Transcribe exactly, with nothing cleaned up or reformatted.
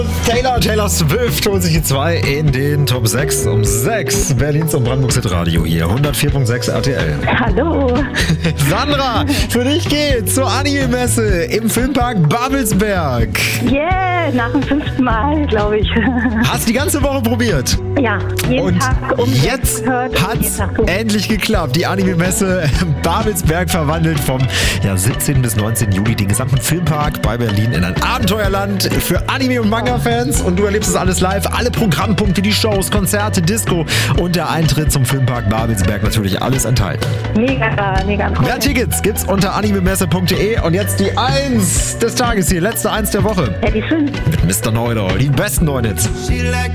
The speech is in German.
Taylor, Taylor Swift holt sich die zwei in den Top sechs um sechs. Berlins und Brandenburgs Hitradio hier. hundertvier Komma sechs R T L. Hallo. Sandra, für dich geht's zur Anime-Messe im Filmpark Babelsberg. Yeah, nach dem fünften Mal, glaube ich. Hast die ganze Woche probiert? Ja, jeden und Tag um jetzt gehört und hat's jeden Tag so. endlich geklappt. Die Anime-Messe Babelsberg verwandelt vom ja, siebzehnten bis neunzehnten Juli den gesamten Filmpark bei Berlin in ein Abenteuerland für Anime- und Manga-Fans. Und du erlebst es alles live. Alle Programmpunkte, die Shows, Konzerte, Disco und der Eintritt zum Filmpark Babelsberg natürlich alles enthalten. Mega, mega. Mehr Tickets gibt's unter animemesse punkt de und jetzt die Eins des Tages hier, letzte Eins der Woche Ja, die fünf. mit Mister Neudorf. Die besten neuen Hits.